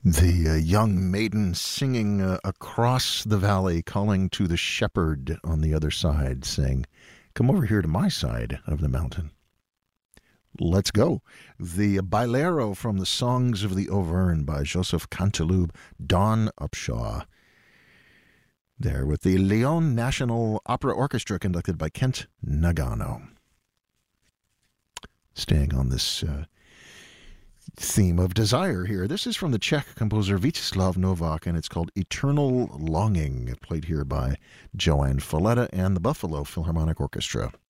The young maiden singing across the valley, calling to the shepherd on the other side, saying, "Come over here to my side of the mountain. Let's go." The Bailero from the Songs of the Auvergne by Joseph Canteloube, Dawn Upshaw. There with the Lyon National Opera Orchestra conducted by Kent Nagano. Staying on this theme of desire here. This is from the Czech composer Vítězslav Novák, and it's called Eternal Longing, played here by Joanne Falletta and the Buffalo Philharmonic Orchestra.